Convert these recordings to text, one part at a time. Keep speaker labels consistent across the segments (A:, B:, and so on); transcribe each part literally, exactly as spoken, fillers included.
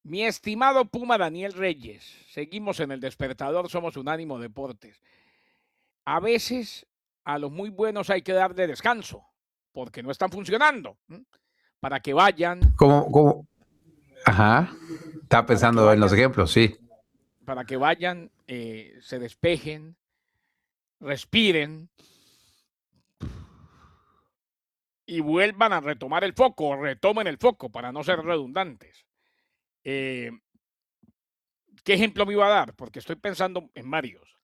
A: Mi estimado Puma Daniel Reyes, seguimos en el despertador, somos Unánimo Deportes. A veces a los muy buenos hay que darle descanso, porque no están funcionando, ¿m? Para que vayan,
B: ¿Cómo, cómo? Ajá, estaba
A: para que
B: pensando en los
A: vayan,
B: ejemplos, sí.
A: para que vayan, eh, se despejen, respiren y vuelvan a retomar el foco, o retomen el foco para no ser redundantes. Eh, ¿Qué ejemplo me iba a dar? Porque estoy pensando en varios.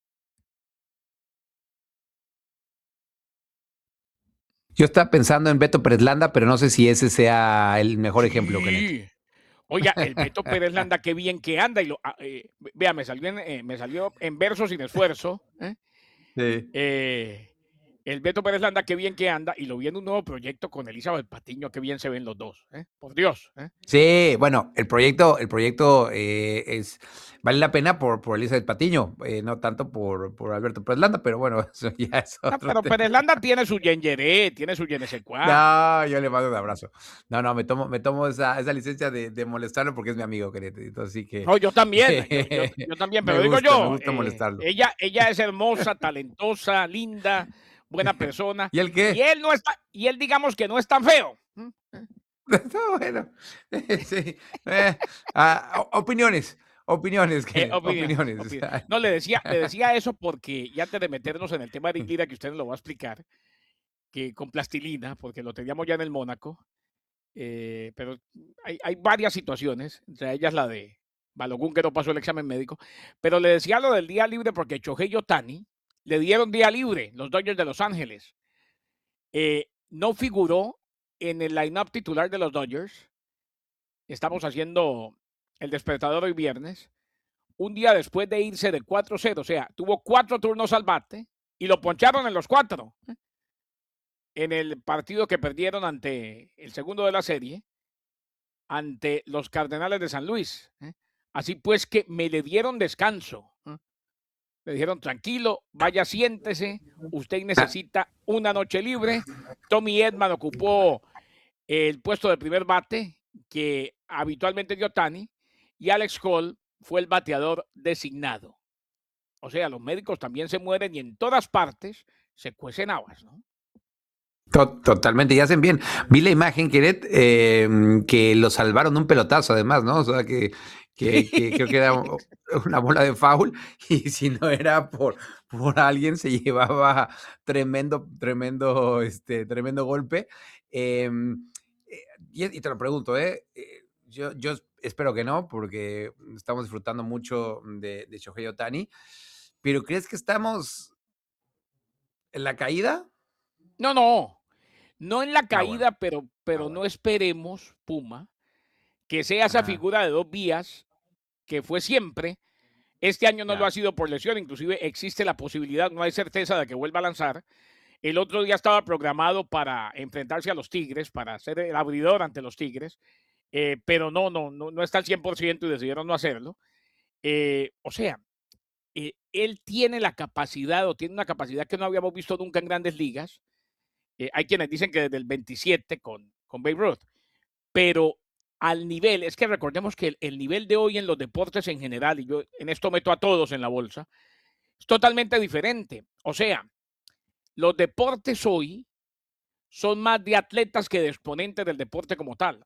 B: Yo estaba pensando en Beto Preslanda, pero no sé si ese sea el mejor ejemplo, Kenneth.
A: Sí. Oiga, el Beto Pérez Landa, qué bien que anda. Y lo, ah, eh, vea, me salió, en, eh, me salió en verso sin esfuerzo. ¿eh?
B: Sí.
A: Eh, el Beto Pérez Landa, qué bien que anda. Y lo vi en un nuevo proyecto con Elizabeth Patiño, qué bien se ven los dos. ¿eh? Por Dios. ¿eh?
B: Sí, bueno, el proyecto, el proyecto eh, es vale la pena por, por Elizabeth Patiño, eh, no tanto por, por Alberto Preslanda, pero bueno, eso ya es
A: No,
B: otro
A: pero Pérez
B: tema.
A: Landa tiene su yengeré, tiene su yenesecuá.
B: No, yo le mando un abrazo. No, no, me tomo, me tomo esa, esa licencia de, de molestarlo porque es mi amigo, Kenneth. Entonces sí que
A: No, yo también, yo, yo, yo también,
B: me
A: pero digo
B: gusta, me
A: yo,
B: gusta
A: eh,
B: molestarlo.
A: ella, ella es hermosa, talentosa, linda, buena persona,
B: ¿Y el
A: y
B: qué?
A: él no está, y él digamos que no es tan feo.
B: No, bueno, sí, eh, ah, o- opiniones, opiniones,
A: Eh,
B: Kenneth,
A: opiniones,
B: opiniones.
A: opiniones. No, le decía, le decía eso porque, y antes de meternos en el tema de Eric Lira, que usted nos lo va a explicar, que con plastilina, porque lo teníamos ya en el Mónaco, eh, pero hay, hay varias situaciones, entre ellas la de Balogun, que no pasó el examen médico, pero le decía lo del día libre porque Shohei Ohtani le dieron día libre, los Dodgers de Los Ángeles. Eh, no figuró en el line-up titular de los Dodgers. Estamos haciendo el despertador hoy viernes, un día después de irse de cuatro cero, o sea, tuvo cuatro turnos al bate y lo poncharon en los cuatro. En el partido que perdieron ante el segundo de la serie, ante los Cardenales de San Luis. ¿eh? Así pues que me le dieron descanso. ¿eh? Le dijeron, tranquilo, vaya, siéntese, usted
B: Ah,
A: necesita una noche libre. Tommy Edman ocupó el puesto de primer bate que habitualmente dio Tani y Alex Cole fue el bateador designado. O sea, los médicos también se mueren y en todas partes se cuecen habas, ¿no?
B: to- totalmente, y hacen bien. Vi la imagen, Kenneth, eh, que lo salvaron de un pelotazo, además, ¿no? O sea, que, que, que creo que era una bola de foul, y si no era por, por alguien, se llevaba tremendo, tremendo, este, tremendo golpe. Eh, eh, y, y te lo pregunto, ¿eh? Eh, Yo, yo espero que no, porque estamos disfrutando mucho de, de Shohei Ohtani, pero ¿crees que estamos en la caída?
A: No, no, no en la
B: Ah, bueno,
A: caída, pero,
B: ah,
A: pero no
B: bueno.
A: esperemos, Puma, que sea esa
B: Ajá.
A: figura de dos vías que fue siempre. Este año no lo
B: Ya.
A: ha sido por lesión, inclusive existe la posibilidad, no hay certeza de que vuelva a lanzar. El otro día estaba programado para enfrentarse a los Tigres, para ser el abridor ante los Tigres, eh, pero no, no, no, no está al cien por ciento y decidieron no hacerlo. Eh, o sea, eh, él tiene la capacidad o tiene una capacidad que no habíamos visto nunca en grandes ligas. Eh, hay quienes dicen que desde el veintisiete con, con Babe Ruth, pero al nivel, es que recordemos que el, el nivel de hoy en los deportes en general, y yo en esto meto a todos en la bolsa, es totalmente diferente. O sea, los deportes hoy son más de atletas que de exponentes del deporte como tal.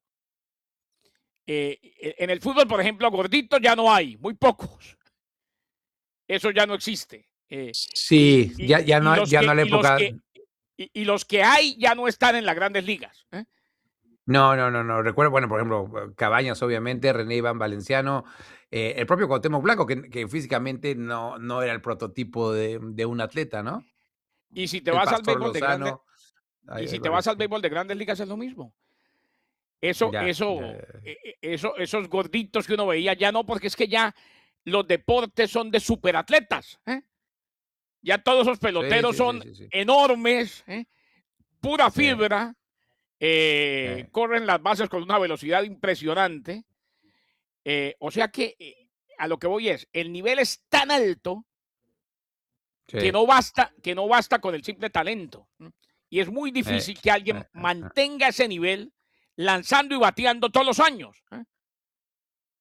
A: Eh, en el fútbol, por ejemplo, gorditos ya no hay, muy pocos. Eso ya no existe. Eh, y,
B: Sí,
A: y,
B: ya, ya
A: y,
B: no,
A: los
B: ya no
A: que,
B: la
A: y, los
B: época.
A: que, y, y los que hay ya no están en las grandes ligas. ¿eh?
B: No, no, no, no. Recuerdo, bueno, por ejemplo, Cabañas, obviamente, René Iván Valenciano, eh, el propio Cuauhtémoc Blanco, que, que físicamente no, no era el prototipo de, de un atleta, ¿no?
A: Y si te
B: El
A: vas al
B: Pastor
A: béisbol de grandes,
B: Lozano,
A: y
B: hay, hay
A: si te vas
B: varios,
A: al
B: sí.
A: béisbol de grandes ligas es lo mismo. Eso,
B: Ya, ya,
A: eso,
B: ya,
A: e- e- eso, esos gorditos que uno veía ya no, porque es que ya los deportes son de superatletas. ¿eh? Ya todos esos
B: sí,
A: peloteros
B: sí, sí,
A: son
B: sí, sí.
A: enormes, ¿eh? Pura
B: Sí,
A: fibra, eh,
B: sí,
A: corren las bases con una velocidad impresionante. Eh, o sea que eh, a lo que voy es, el nivel es tan alto que
B: sí.
A: no basta, que no basta con el simple talento. ¿m? Y es muy
B: Eh,
A: difícil que
B: eh,
A: alguien
B: eh, eh.
A: mantenga ese nivel lanzando y bateando todos los años. ¿eh?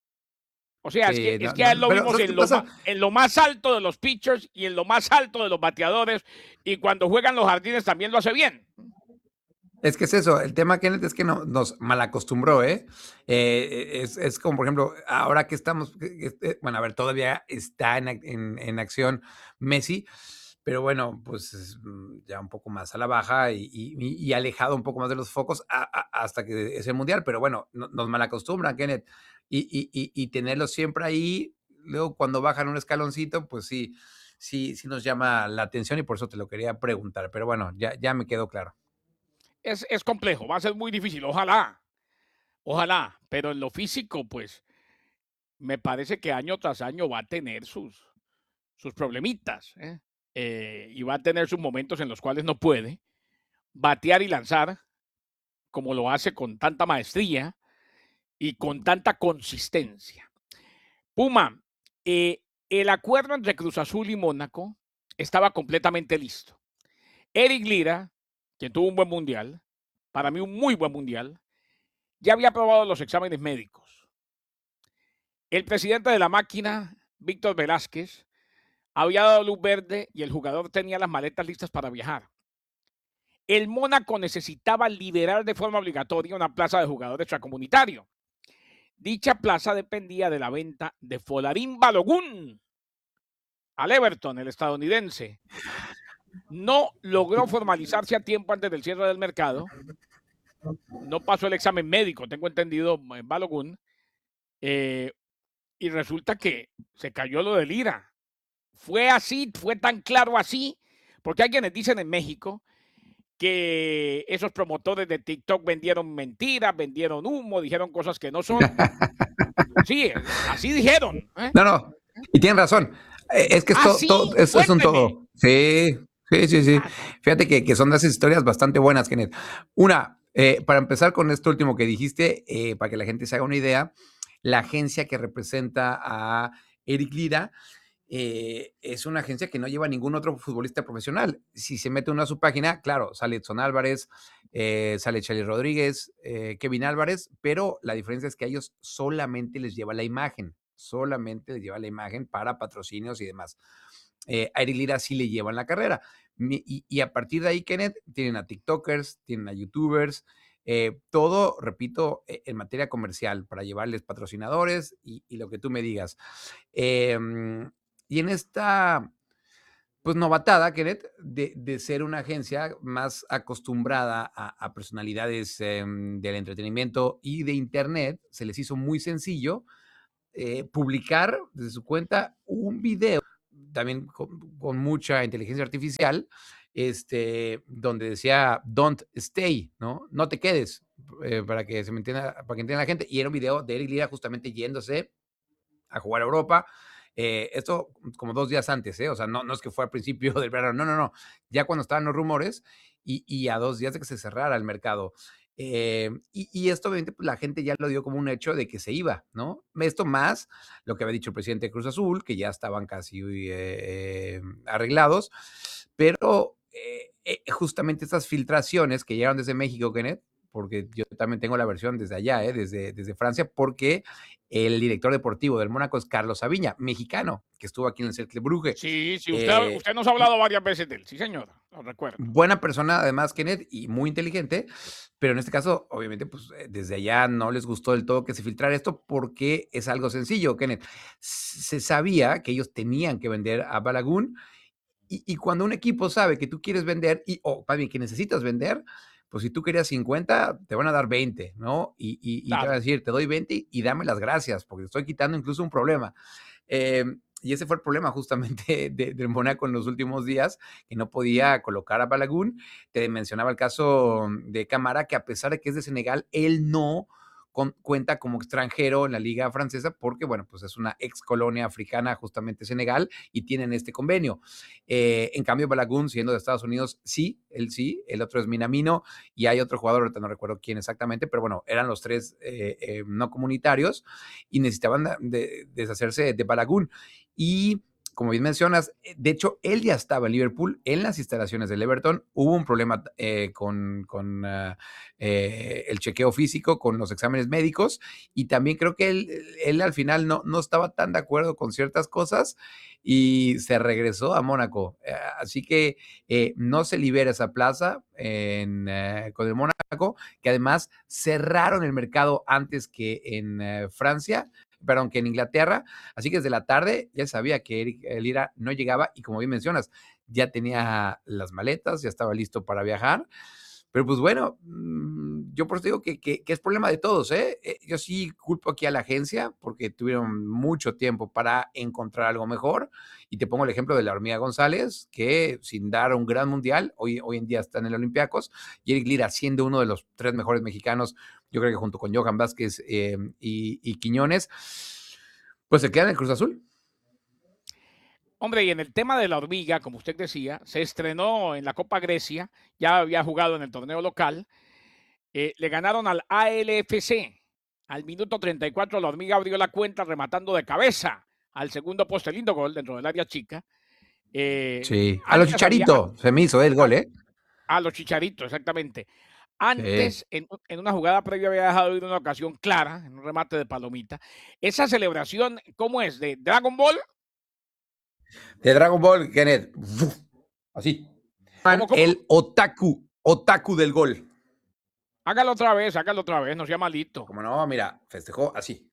A: O sea, es que,
B: Sí,
A: es
B: no,
A: que a él
B: no,
A: lo
B: pero
A: vimos
B: ¿sabes qué
A: en lo,
B: pasa?
A: más, en lo más alto de los pitchers y en lo más alto de los bateadores. Y cuando juegan los jardines también lo hace bien.
B: Es que es eso, el tema, Kenneth, es que no, nos malacostumbró, ¿eh? Eh, es, es como, por ejemplo, ahora que estamos, este, bueno, a ver, todavía está en, en, en acción Messi, pero bueno, pues es, mm, ya un poco más a la baja y, y, y alejado un poco más de los focos a, a, hasta que es el Mundial, pero bueno, no, nos malacostumbran, Kenneth, y, y, y, y tenerlo siempre ahí, luego cuando bajan un escaloncito, pues sí, sí, sí nos llama la atención y por eso te lo quería preguntar, pero bueno, ya, ya me quedó claro.
A: Es, es complejo, va a ser muy difícil. Ojalá, ojalá. Pero en lo físico, pues, me parece que año tras año va a tener sus, sus problemitas. ¿eh? Eh, y va a tener sus momentos en los cuales no puede batear y lanzar como lo hace con tanta maestría y con tanta consistencia. Puma, eh, el acuerdo entre Cruz Azul y Mónaco estaba completamente listo. Eric Lira, quien tuvo un buen mundial, para mí un muy buen mundial, ya había aprobado los exámenes médicos. El presidente de la máquina, Víctor Velázquez, había dado luz verde y el jugador tenía las maletas listas para viajar. El Mónaco necesitaba liberar de forma obligatoria una plaza de jugador extracomunitario. Dicha plaza dependía de la venta de Folarín Balogun al Everton, el estadounidense. No logró formalizarse a tiempo antes del cierre del mercado. No pasó el examen médico, tengo entendido, en Balogun. Eh, y resulta que se cayó lo de Lira. Fue así, fue tan claro así, porque hay quienes dicen en México que esos promotores de TikTok vendieron mentiras, vendieron humo, dijeron cosas que no son. Sí, así dijeron. ¿eh?
B: No, no, y tienen razón. Eh, Es que es
A: Ah,
B: todo,
A: sí,
B: todo es, es un
A: cuénteme.
B: todo. Sí, sí, sí, sí.
A: Ah, no.
B: Fíjate que, que son de esas historias bastante buenas, Kenneth. Una, eh, para empezar con esto último que dijiste, eh, para que la gente se haga una idea, la agencia que representa a Eric Lira eh, es una agencia que no lleva ningún otro futbolista profesional. Si se mete uno a su página, claro, sale Edson Álvarez, eh, sale Charlie Rodríguez, eh, Kevin Álvarez, pero la diferencia es que a ellos solamente les lleva la imagen, solamente les lleva la imagen para patrocinios y demás. Eh, a Eric Lira sí le llevan la carrera. Y, y, a partir de ahí, Kenneth, tienen a TikTokers, tienen a YouTubers, eh, todo, repito, en materia comercial, para llevarles patrocinadores y, y lo que tú me digas. Eh, y en esta, pues, novatada, Kenneth, de, de ser una agencia más acostumbrada a, a personalidades eh, del entretenimiento y de Internet, se les hizo muy sencillo eh, publicar desde su cuenta un video, también con, con mucha inteligencia artificial, este, donde decía, don't stay, ¿no? No te quedes, eh, para que se me entienda, para que entienda la gente. Y era un video de Eric Lira justamente yéndose a jugar a Europa. Eh, esto como dos días antes, ¿eh? O sea, no, no es que fue al principio del verano, no, no, no. Ya cuando estaban los rumores y, y a dos días de que se cerrara el mercado. Eh, y, y, esto, obviamente, pues, la gente ya lo dio como un hecho de que se iba, ¿no? Esto más lo que había dicho el presidente de Cruz Azul, que ya estaban casi eh, arreglados, pero eh, eh, justamente estas filtraciones que llegaron desde México, Kenneth, porque yo también tengo la versión desde allá, ¿eh? desde, desde Francia, porque el director deportivo del Mónaco es Carlos Sabiña, mexicano, que estuvo aquí en el Cercle Brugge.
A: Sí, sí, usted,
B: Eh,
A: usted nos ha hablado varias veces de él. Sí, señor, lo recuerdo.
B: buena persona, además, Kenneth, y muy inteligente, pero en este caso, obviamente, pues desde allá no les gustó del todo que se filtrara esto porque es algo sencillo, Kenneth. Se sabía que ellos tenían que vender a Balagun y, y cuando un equipo sabe que tú quieres vender, y, o más bien que necesitas vender, pues si tú querías cincuenta, te van a dar veinte, ¿no? Y, y, y te van a
A: Claro.
B: decir, te doy veinte y dame las gracias, porque te estoy quitando incluso un problema. Eh, y ese fue el problema justamente del de Mónaco en los últimos días, que no podía colocar a Balagun. Te mencionaba el caso de Camara, que a pesar de que es de Senegal, él no con, cuenta como extranjero en la liga francesa porque, bueno, pues es una ex colonia africana, justamente Senegal, y tienen este convenio. Eh, en cambio, Balagun, siendo de Estados Unidos, sí, él sí, el otro es Minamino, y hay otro jugador, ahorita no recuerdo quién exactamente, pero bueno, eran los tres eh, eh, no comunitarios y necesitaban de, de, deshacerse de Balagun. Y como bien mencionas, eh, de hecho, él ya estaba en Liverpool, en las instalaciones del Everton. Hubo un problema eh, con, con uh, eh, el chequeo físico, con los exámenes médicos, y también creo que él, él al final no, no estaba tan de acuerdo con ciertas cosas y se regresó a Mónaco. Eh, así que eh, no se libera esa plaza en, eh, con el Mónaco, que además cerraron el mercado antes que en eh, Francia, perdón, que en Inglaterra. Así que desde la tarde ya sabía que Eric Lira no llegaba y, como bien mencionas, ya tenía las maletas, ya estaba listo para viajar. Pero pues bueno, yo por eso digo que, que, que es problema de todos, ¿eh? Yo sí culpo aquí a la agencia porque tuvieron mucho tiempo para encontrar algo mejor. Y te pongo el ejemplo de la Hormiga González, que sin dar un gran mundial, hoy, hoy en día está en el Olympiacos, y Eric Lira siendo uno de los tres mejores mexicanos, yo creo que junto con Johan Vázquez eh, y, y Quiñones, pues se queda en el Cruz Azul.
A: Hombre, y en el tema de la Hormiga, como usted decía, se estrenó en la Copa Grecia, ya había jugado en el torneo local, eh, le ganaron al A L F C. Al minuto treinta y cuatro la Hormiga abrió la cuenta rematando de cabeza al segundo poste, lindo gol dentro del área chica. Eh,
B: sí, a los
A: antes había,
B: Chicharitos se me hizo el gol, ¿eh?
A: A, a los Chicharitos, exactamente.
B: Sí.
A: Antes, en, en, una jugada previa, había dejado ir una ocasión clara, en un remate de palomita. Esa celebración, ¿cómo es? ¿De Dragon Ball?
B: De Dragon Ball, Kenneth. Así.
A: ¿Cómo, cómo?
B: El otaku, otaku del gol.
A: Hágalo otra vez, hágalo otra vez, no sea malito.
B: Como no, mira, festejó así.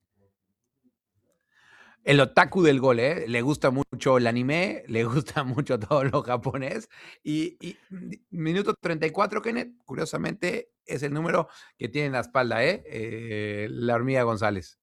B: El otaku del gol, ¿eh? Le gusta mucho el anime, le gusta mucho todo lo japonés. Y, y minuto treinta y cuatro, Kenneth, curiosamente, es el número que tiene en la espalda, ¿eh? eh la Hormiga González.